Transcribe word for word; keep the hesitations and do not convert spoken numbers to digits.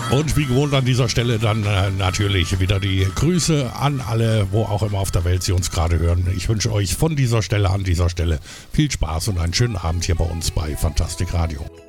Und wie gewohnt an dieser Stelle dann äh, natürlich wieder die Grüße an alle, wo auch immer auf der Welt Sie uns gerade hören. Ich wünsche euch von dieser Stelle an dieser Stelle viel Spaß und einen schönen Abend hier bei uns bei Fantastik Radio.